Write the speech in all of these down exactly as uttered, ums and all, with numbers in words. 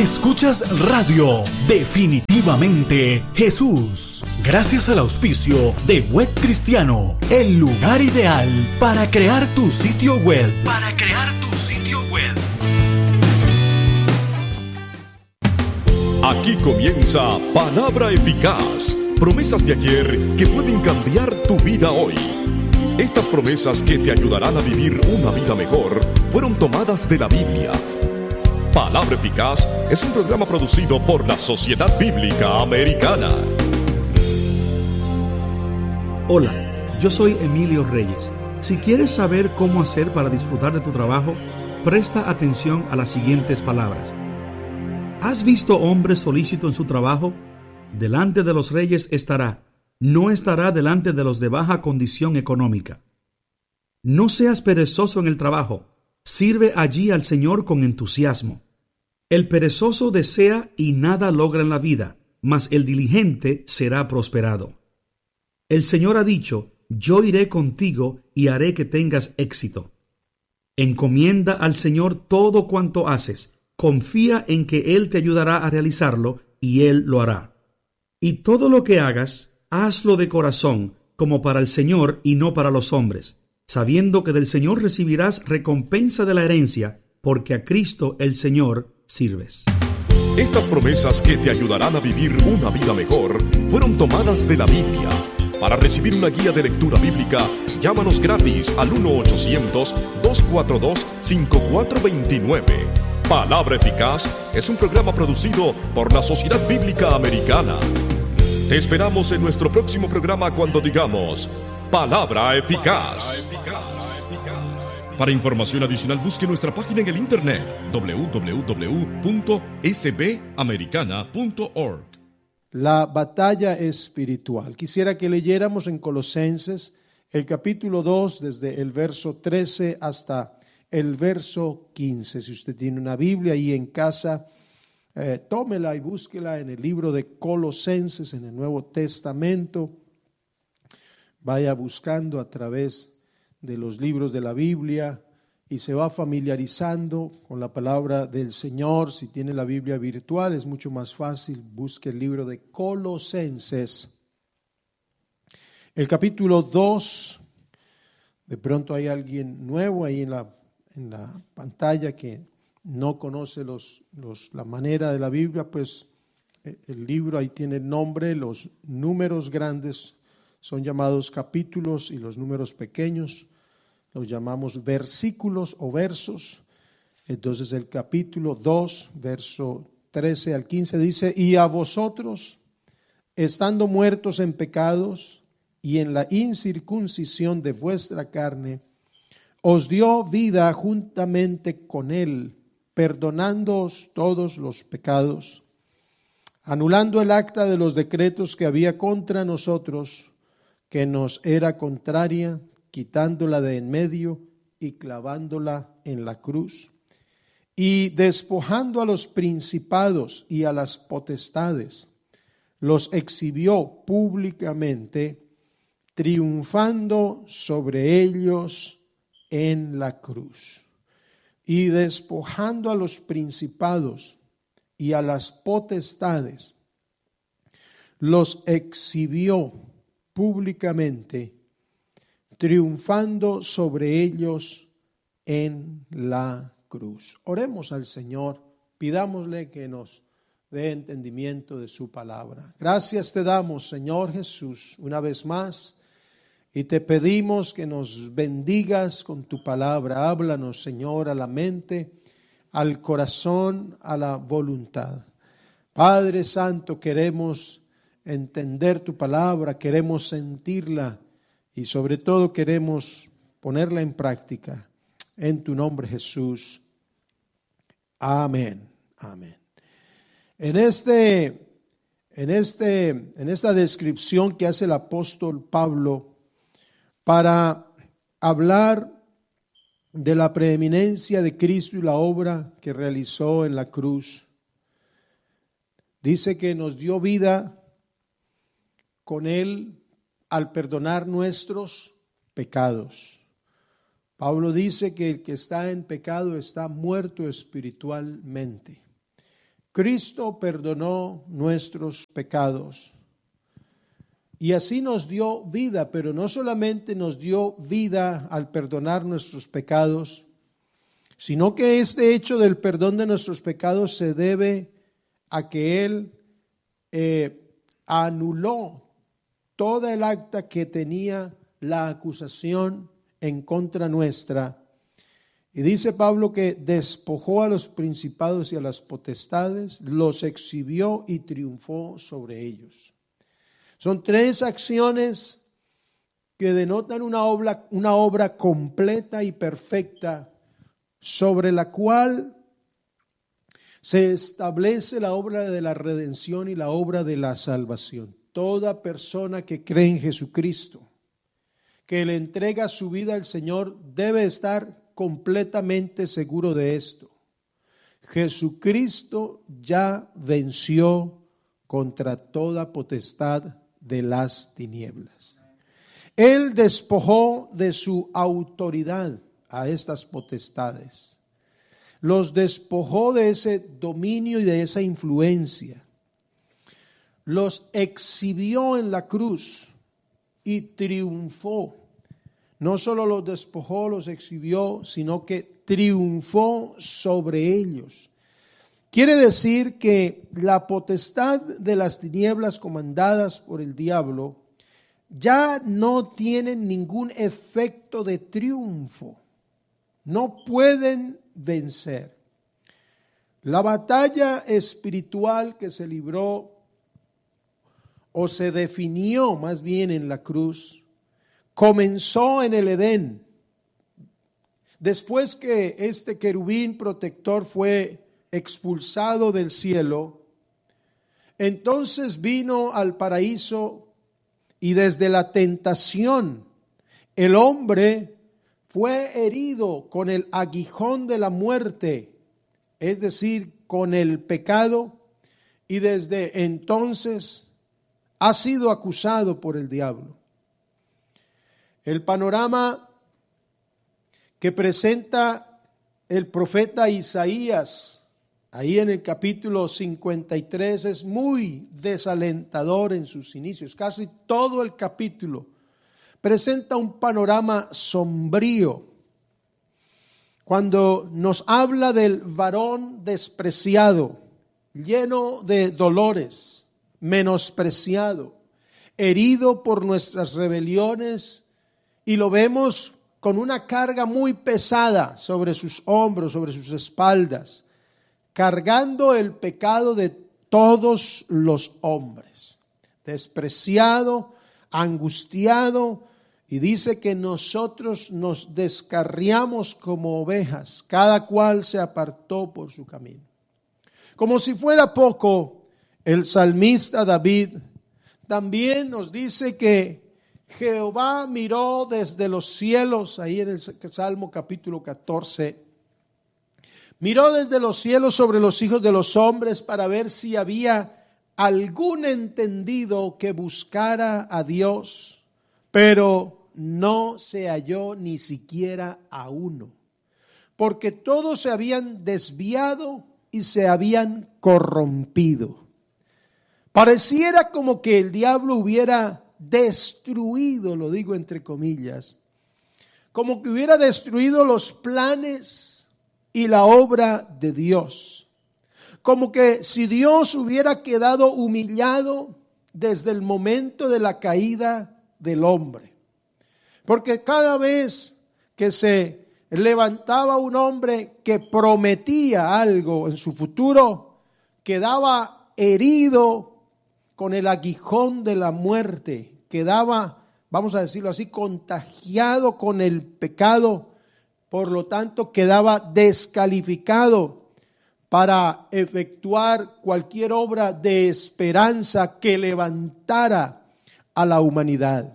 Escuchas Radio Definitivamente Jesús, gracias al auspicio de Web Cristiano, el lugar ideal para crear tu sitio web. Para crear tu sitio web. Aquí comienza Palabra Eficaz, promesas de ayer que pueden cambiar tu vida hoy. Estas promesas que te ayudarán a vivir una vida mejor fueron tomadas de la Biblia. Palabra Eficaz es un programa producido por la Sociedad Bíblica Americana. Hola, yo soy Emilio Reyes. Si quieres saber cómo hacer para disfrutar de tu trabajo, presta atención a las siguientes palabras. ¿Has visto hombre solícito en su trabajo? Delante de los reyes estará, no estará delante de los de baja condición económica. No seas perezoso en el trabajo, sirve allí al Señor con entusiasmo. El perezoso desea y nada logra en la vida, mas el diligente será prosperado. El Señor ha dicho, yo iré contigo y haré que tengas éxito. Encomienda al Señor todo cuanto haces, confía en que Él te ayudará a realizarlo y Él lo hará. Y todo lo que hagas, hazlo de corazón, como para el Señor y no para los hombres, sabiendo que del Señor recibirás recompensa de la herencia, porque a Cristo el Señor sirves. Estas promesas que te ayudarán a vivir una vida mejor fueron tomadas de la Biblia. Para recibir una guía de lectura bíblica, llámanos gratis al uno ochocientos, dos cuatro dos, cinco cuatro dos nueve. Palabra Eficaz es un programa producido por la Sociedad Bíblica Americana. Te esperamos en nuestro próximo programa cuando digamos Palabra Eficaz. Para información adicional busque nuestra página en el internet doble u doble u doble u punto s b americana punto org. La batalla espiritual. Quisiera que leyéramos en Colosenses el capítulo dos desde el verso trece hasta el verso quince. Si usted tiene una Biblia ahí en casa, eh, tómela y búsquela en el libro de Colosenses, en el Nuevo Testamento. Vaya buscando a través de los libros de la Biblia y se va familiarizando con la palabra del Señor. Si tiene la Biblia virtual es mucho más fácil, busque el libro de Colosenses. El capítulo dos, de pronto hay alguien nuevo ahí en la, en la pantalla que no conoce los, los, la manera de la Biblia, pues el libro ahí tiene el nombre, los números grandes son llamados capítulos y los números pequeños los llamamos versículos o versos. Entonces el capítulo dos, verso trece al quince dice: y a vosotros, estando muertos en pecados y en la incircuncisión de vuestra carne, os dio vida juntamente con él, perdonándoos todos los pecados, anulando el acta de los decretos que había contra nosotros, que nos era contraria, quitándola de en medio y clavándola en la cruz, y despojando a los principados y a las potestades, los exhibió públicamente, triunfando sobre ellos en la cruz. Y despojando a los principados y a las potestades, los exhibió públicamente, triunfando sobre ellos en la cruz. Oremos al Señor, pidámosle que nos dé entendimiento de su palabra. Gracias te damos, Señor Jesús, una vez más, y te pedimos que nos bendigas con tu palabra. Háblanos, Señor, a la mente, al corazón, a la voluntad. Padre Santo, queremos entender tu palabra, queremos sentirla y sobre todo queremos ponerla en práctica. En tu nombre, Jesús. Amén. Amén. En este, en este, en esta descripción que hace el apóstol Pablo para hablar de la preeminencia de Cristo y la obra que realizó en la cruz, dice que nos dio vida con él al perdonar nuestros pecados. Pablo dice que el que está en pecado está muerto espiritualmente. Cristo perdonó nuestros pecados y así nos dio vida, pero no solamente nos dio vida al perdonar nuestros pecados, sino que este hecho del perdón de nuestros pecados se debe a que Él eh, anuló toda el acta que tenía la acusación en contra nuestra. Y dice Pablo que despojó a los principados y a las potestades, los exhibió y triunfó sobre ellos. Son tres acciones que denotan una obra, una obra completa y perfecta sobre la cual se establece la obra de la redención y la obra de la salvación. Toda persona que cree en Jesucristo, que le entrega su vida al Señor, debe estar completamente seguro de esto. Jesucristo ya venció contra toda potestad de las tinieblas. Él despojó de su autoridad a estas potestades. Los despojó de ese dominio y de esa influencia. Los exhibió en la cruz y triunfó. No solo los despojó, los exhibió, sino que triunfó sobre ellos. Quiere decir que la potestad de las tinieblas comandadas por el diablo ya no tienen ningún efecto de triunfo. No pueden vencer. La batalla espiritual que se libró o se definió más bien en la cruz comenzó en el Edén. Después que este querubín protector fue expulsado del cielo, entonces vino al paraíso y desde la tentación el hombre fue herido con el aguijón de la muerte, es decir, con el pecado, y desde entonces ha sido acusado por el diablo. El panorama que presenta el profeta Isaías ahí en el capítulo cincuenta y tres es muy desalentador en sus inicios. Casi todo el capítulo presenta un panorama sombrío. Cuando nos habla del varón despreciado, lleno de dolores, menospreciado, herido por nuestras rebeliones, y lo vemos con una carga muy pesada sobre sus hombros, sobre sus espaldas, cargando el pecado de todos los hombres, despreciado, angustiado, y dice que nosotros nos descarriamos como ovejas, cada cual se apartó por su camino. Como si fuera poco, el salmista David también nos dice que Jehová miró desde los cielos, ahí en el Salmo capítulo catorce, miró desde los cielos sobre los hijos de los hombres para ver si había algún entendido que buscara a Dios, pero no se halló ni siquiera a uno, porque todos se habían desviado y se habían corrompido. Pareciera como que el diablo hubiera destruido, lo digo entre comillas, como que hubiera destruido los planes y la obra de Dios. Como que si Dios hubiera quedado humillado desde el momento de la caída del hombre. Porque cada vez que se levantaba un hombre que prometía algo en su futuro, quedaba herido con el aguijón de la muerte, quedaba, vamos a decirlo así, contagiado con el pecado, por lo tanto quedaba descalificado para efectuar cualquier obra de esperanza que levantara a la humanidad.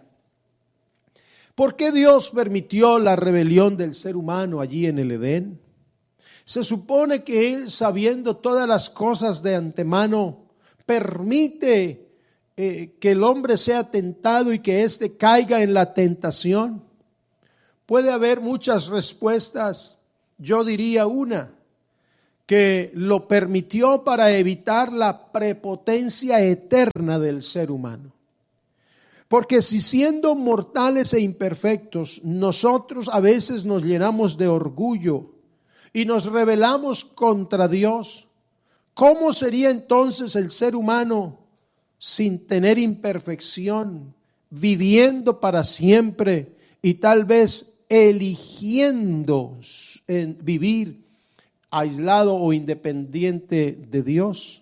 ¿Por qué Dios permitió la rebelión del ser humano allí en el Edén? Se supone que Él, sabiendo todas las cosas de antemano, permite eh, que el hombre sea tentado y que éste caiga en la tentación. Puede haber muchas respuestas. Yo diría una, que lo permitió para evitar la prepotencia eterna del ser humano. Porque si siendo mortales e imperfectos, nosotros a veces nos llenamos de orgullo y nos rebelamos contra Dios, ¿cómo sería entonces el ser humano sin tener imperfección, viviendo para siempre y tal vez eligiendo en vivir aislado o independiente de Dios?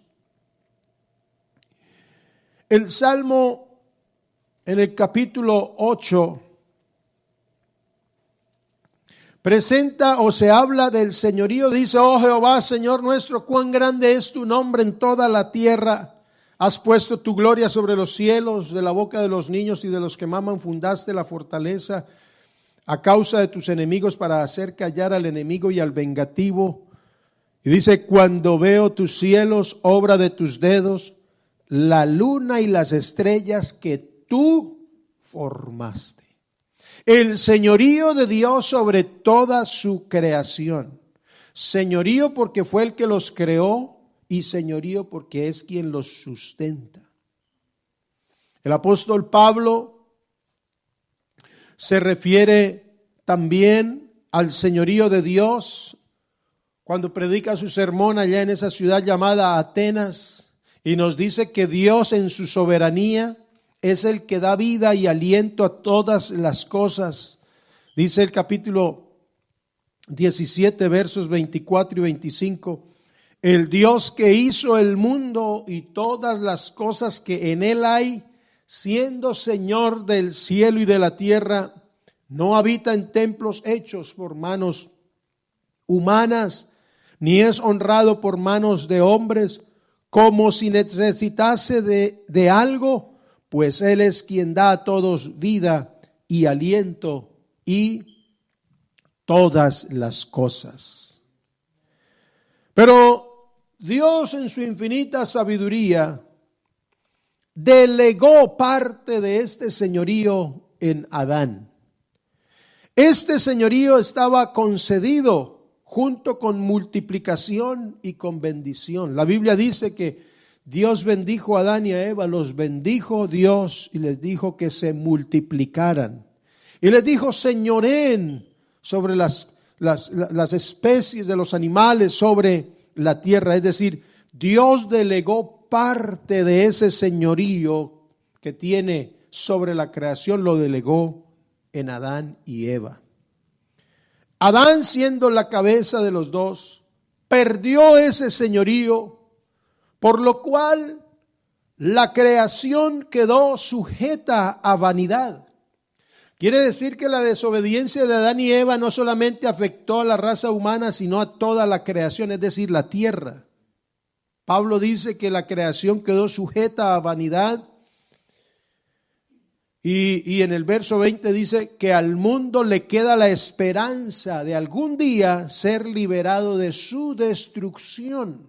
El Salmo en el capítulo ocho presenta o se habla del señorío. Dice: oh Jehová, Señor nuestro, cuán grande es tu nombre en toda la tierra. Has puesto tu gloria sobre los cielos, de la boca de los niños y de los que maman fundaste la fortaleza a causa de tus enemigos, para hacer callar al enemigo y al vengativo. Y dice: cuando veo tus cielos, obra de tus dedos, la luna y las estrellas que tú formaste. El señorío de Dios sobre toda su creación. Señorío porque fue el que los creó, y señorío porque es quien los sustenta. El apóstol Pablo se refiere también al señorío de Dios cuando predica su sermón allá en esa ciudad llamada Atenas, y nos dice que Dios en su soberanía es el que da vida y aliento a todas las cosas. Dice el capítulo diecisiete, versos veinticuatro y veinticinco: el Dios que hizo el mundo y todas las cosas que en él hay, siendo Señor del cielo y de la tierra, no habita en templos hechos por manos humanas, ni es honrado por manos de hombres, como si necesitase de, de algo, pues Él es quien da a todos vida y aliento y todas las cosas. Pero Dios en su infinita sabiduría delegó parte de este señorío en Adán. Este señorío estaba concedido junto con multiplicación y con bendición. La Biblia dice que Dios bendijo a Adán y a Eva, los bendijo Dios y les dijo que se multiplicaran. Y les dijo: señoreen sobre las, las, las especies de los animales, sobre la tierra. Es decir, Dios delegó parte de ese señorío que tiene sobre la creación, lo delegó en Adán y Eva. Adán, siendo la cabeza de los dos, perdió ese señorío, por lo cual la creación quedó sujeta a vanidad. Quiere decir que la desobediencia de Adán y Eva no solamente afectó a la raza humana, sino a toda la creación, es decir, la tierra. Pablo dice que la creación quedó sujeta a vanidad. Y, y en el verso veinte dice que al mundo le queda la esperanza de algún día ser liberado de su destrucción.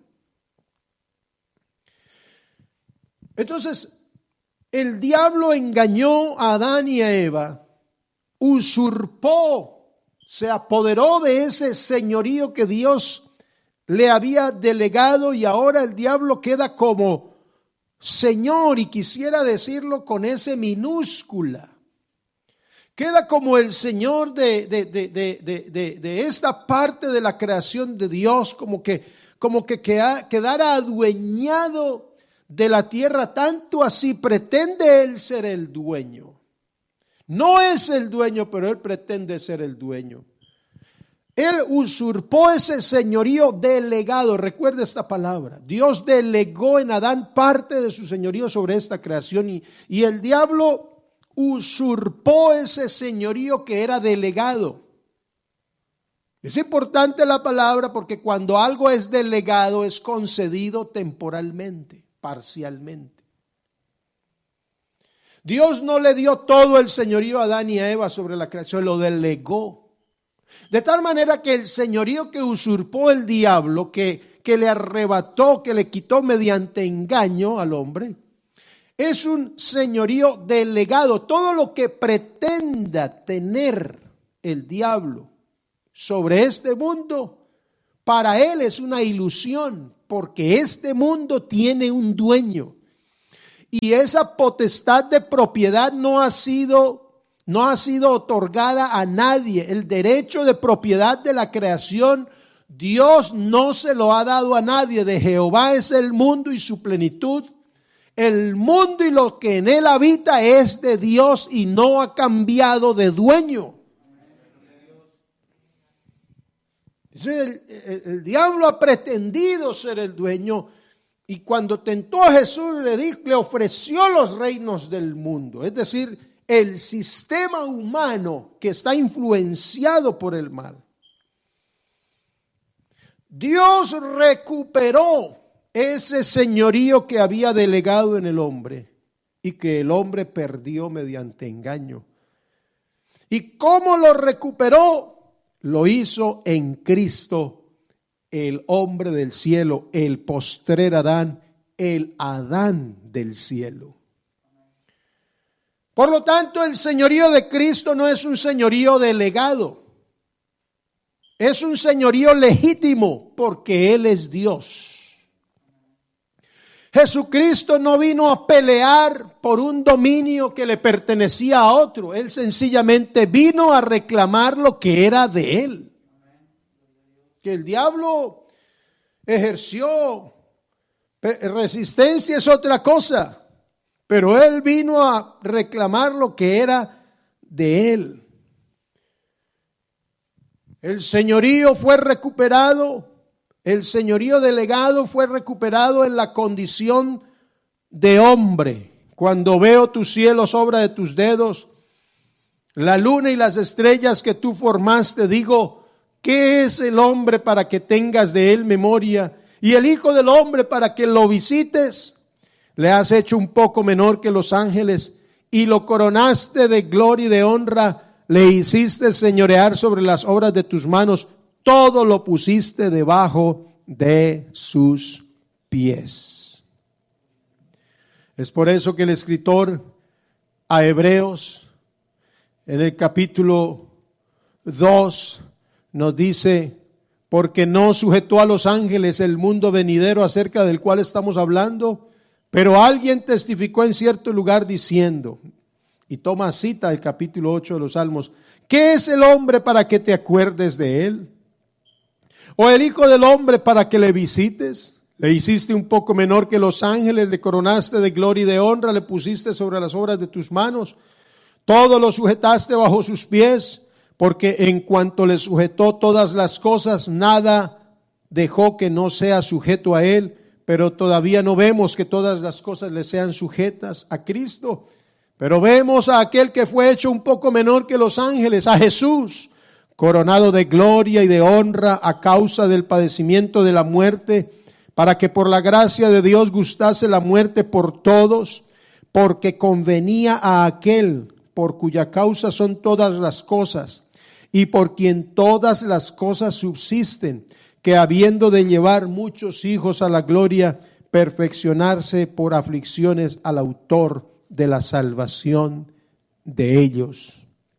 Entonces, el diablo engañó a Adán y a Eva, usurpó, se apoderó de ese señorío que Dios le había delegado, y ahora el diablo queda como Señor, y quisiera decirlo con ese minúscula. Queda como el Señor de, de, de, de, de, de, de esta parte de la creación de Dios, como que, como que queda, quedara adueñado de la tierra, tanto así pretende él ser el dueño. No es el dueño, pero él pretende ser el dueño. Él usurpó ese señorío delegado. Recuerda esta palabra. Dios delegó en Adán parte de su señorío sobre esta creación, y, y el diablo usurpó ese señorío que era delegado. Es importante la palabra porque cuando algo es delegado es concedido temporalmente, parcialmente. Dios no le dio todo el señorío a Adán y a Eva sobre la creación, lo delegó. De tal manera que el señorío que usurpó el diablo, que, que le arrebató, que le quitó mediante engaño al hombre, es un señorío delegado. Todo lo que pretenda tener el diablo sobre este mundo para él es una ilusión, porque este mundo tiene un dueño. Y esa potestad de propiedad no ha sido, no ha sido otorgada a nadie. El derecho de propiedad de la creación, Dios no se lo ha dado a nadie. De Jehová es el mundo y su plenitud. El mundo y lo que en él habita es de Dios y no ha cambiado de dueño. El, el, el diablo ha pretendido ser el dueño, y cuando tentó a Jesús le, dijo, le ofreció los reinos del mundo, es decir, el sistema humano que está influenciado por el mal. Dios recuperó ese señorío que había delegado en el hombre y que el hombre perdió mediante engaño. ¿Y cómo lo recuperó? Lo hizo en Cristo, el hombre del cielo, el postrer Adán, el Adán del cielo. Por lo tanto, el señorío de Cristo no es un señorío delegado, es un señorío legítimo porque Él es Dios. Jesucristo no vino a pelear por un dominio que le pertenecía a otro. Él sencillamente vino a reclamar lo que era de Él. Que el diablo ejerció resistencia es otra cosa, pero Él vino a reclamar lo que era de Él. El señorío fue recuperado. El señorío delegado fue recuperado en la condición de hombre. Cuando veo tus cielos, obra de tus dedos, la luna y las estrellas que tú formaste, digo, ¿qué es el hombre para que tengas de él memoria? Y el hijo del hombre para que lo visites. Le has hecho un poco menor que los ángeles y lo coronaste de gloria y de honra. Le hiciste señorear sobre las obras de tus manos. Todo lo pusiste debajo de sus pies. Es por eso que el escritor a Hebreos, en el capítulo dos, nos dice, porque no sujetó a los ángeles el mundo venidero acerca del cual estamos hablando, pero alguien testificó en cierto lugar diciendo, y toma cita del capítulo ocho de los Salmos, ¿qué es el hombre para que te acuerdes de él? ¿O el hijo del hombre para que le visites? Le hiciste un poco menor que los ángeles, le coronaste de gloria y de honra, le pusiste sobre las obras de tus manos. Todo lo sujetaste bajo sus pies, porque en cuanto le sujetó todas las cosas, nada dejó que no sea sujeto a él. Pero todavía no vemos que todas las cosas le sean sujetas a Cristo. Pero vemos a aquel que fue hecho un poco menor que los ángeles, a Jesús, coronado de gloria y de honra a causa del padecimiento de la muerte, para que por la gracia de Dios gustase la muerte por todos, porque convenía a aquel por cuya causa son todas las cosas, y por quien todas las cosas subsisten, que habiendo de llevar muchos hijos a la gloria, perfeccionarse por aflicciones al autor de la salvación de ellos.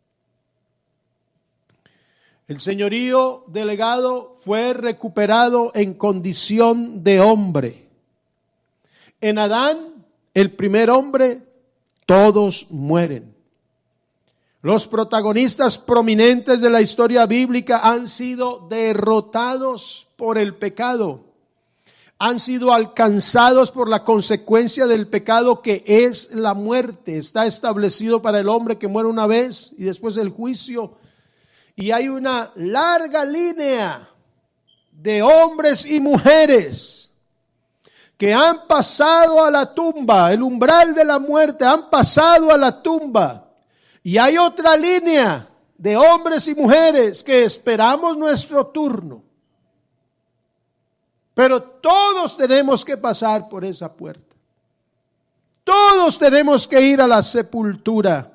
El señorío delegado fue recuperado en condición de hombre. En Adán, el primer hombre, todos mueren. Los protagonistas prominentes de la historia bíblica han sido derrotados por el pecado. Han sido alcanzados por la consecuencia del pecado, que es la muerte. Está establecido para el hombre que muere una vez y después el juicio. Y hay una larga línea de hombres y mujeres que han pasado a la tumba, el umbral de la muerte, han pasado a la tumba. Y hay otra línea de hombres y mujeres que esperamos nuestro turno. Pero todos tenemos que pasar por esa puerta. Todos tenemos que ir a la sepultura.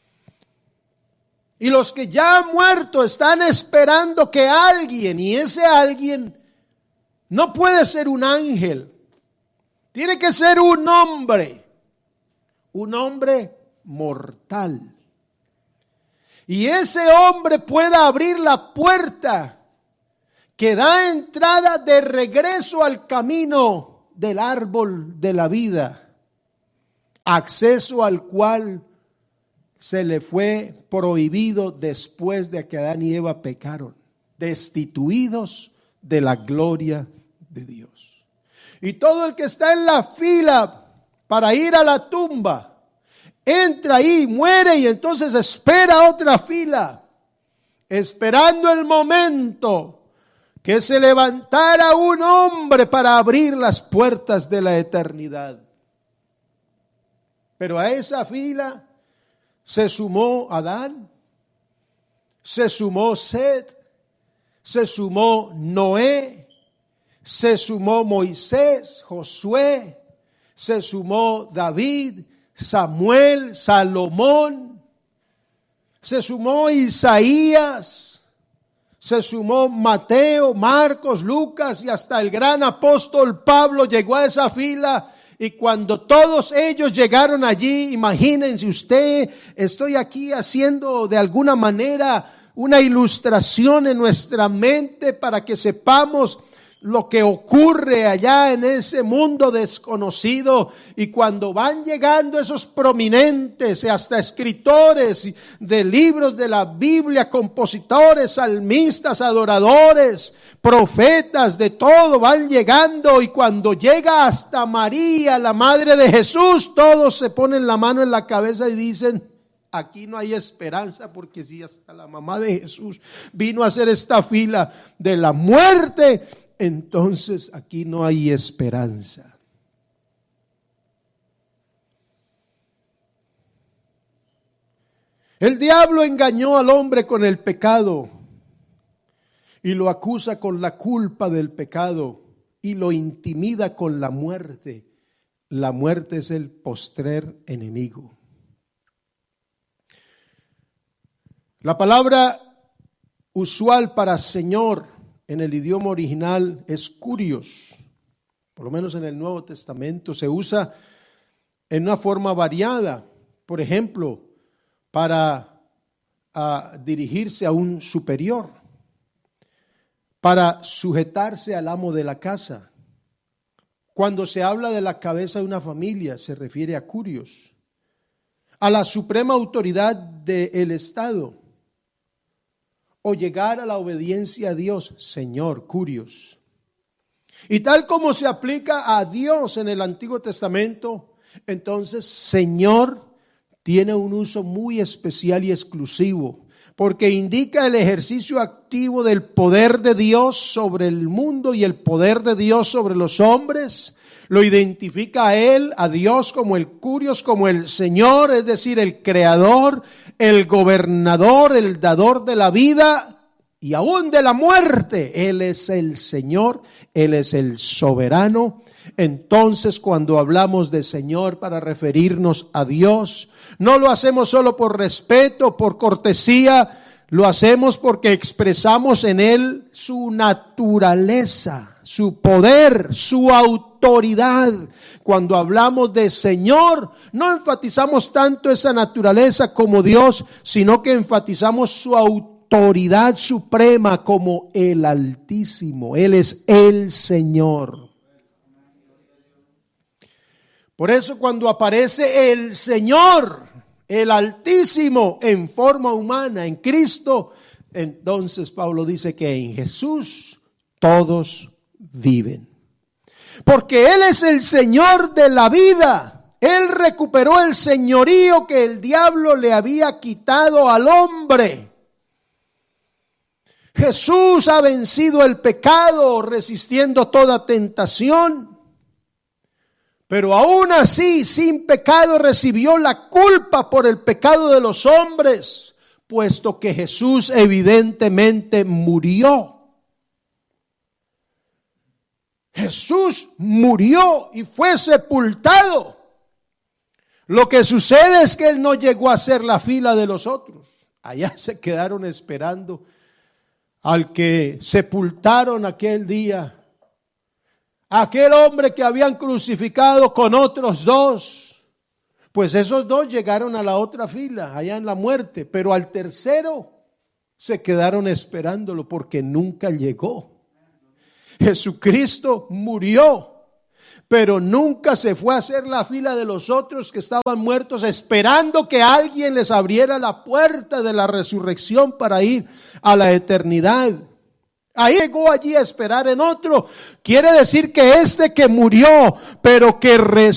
Y los que ya han muerto están esperando que alguien, y ese alguien no puede ser un ángel, tiene que ser un hombre, un hombre mortal. Y ese hombre pueda abrir la puerta que da entrada de regreso al camino del árbol de la vida, acceso al cual se le fue prohibido después de que Adán y Eva pecaron, destituidos de la gloria de Dios. Y todo el que está en la fila para ir a la tumba, entra ahí, muere y entonces espera otra fila, esperando el momento que se levantara un hombre para abrir las puertas de la eternidad. Pero a esa fila se sumó Adán, se sumó Set, se sumó Noé, se sumó Moisés, Josué, se sumó David, Samuel, Salomón, se sumó Isaías, se sumó Mateo, Marcos, Lucas y hasta el gran apóstol Pablo llegó a esa fila. Y cuando todos ellos llegaron allí, imagínense usted, estoy aquí haciendo de alguna manera una ilustración en nuestra mente para que sepamos lo que ocurre allá en ese mundo desconocido. Y cuando van llegando esos prominentes, hasta escritores de libros de la Biblia, compositores, salmistas, adoradores, profetas, de todo, van llegando. Y cuando llega hasta María, la madre de Jesús, todos se ponen la mano en la cabeza y dicen: aquí no hay esperanza, porque si hasta la mamá de Jesús vino a hacer esta fila de la muerte, entonces aquí no hay esperanza. El diablo engañó al hombre con el pecado y lo acusa con la culpa del pecado y lo intimida con la muerte. La muerte es el postrer enemigo. La palabra usual para Señor en el idioma original es kurios. Por lo menos en el Nuevo Testamento se usa en una forma variada. Por ejemplo, para uh, dirigirse a un superior, para sujetarse al amo de la casa. Cuando se habla de la cabeza de una familia, se refiere a kurios. A la suprema autoridad del Estado, o llegar a la obediencia a Dios, Señor, kurios. Y tal como se aplica a Dios en el Antiguo Testamento, entonces Señor tiene un uso muy especial y exclusivo, porque indica el ejercicio activo del poder de Dios sobre el mundo y el poder de Dios sobre los hombres. Lo identifica a él, a Dios, como el kurios, como el Señor, es decir, el creador, el gobernador, el dador de la vida y aún de la muerte. Él es el Señor, Él es el soberano. Entonces, cuando hablamos de Señor para referirnos a Dios, no lo hacemos solo por respeto, por cortesía, lo hacemos porque expresamos en Él su naturaleza, su poder, su autoridad. Cuando hablamos de Señor, no enfatizamos tanto esa naturaleza como Dios, sino que enfatizamos su autoridad suprema como el Altísimo. Él es el Señor. Por eso cuando aparece el Señor, el Altísimo en forma humana, en Cristo, entonces Pablo dice que en Jesús todos viven. Porque Él es el Señor de la vida. Él recuperó el señorío que el diablo le había quitado al hombre. Jesús ha vencido el pecado resistiendo toda tentación. Pero aún así, sin pecado, recibió la culpa por el pecado de los hombres, puesto que Jesús evidentemente murió. Jesús murió y fue sepultado. Lo que sucede es que Él no llegó a hacer la fila de los otros. Allá se quedaron esperando al que sepultaron aquel día. Aquel hombre que habían crucificado con otros dos, pues esos dos llegaron a la otra fila, allá en la muerte, pero al tercero se quedaron esperándolo porque nunca llegó. Jesucristo murió, pero nunca se fue a hacer la fila de los otros que estaban muertos esperando que alguien les abriera la puerta de la resurrección para ir a la eternidad. Ahí llegó allí a esperar en otro. Quiere decir que este que murió, pero que resucitó,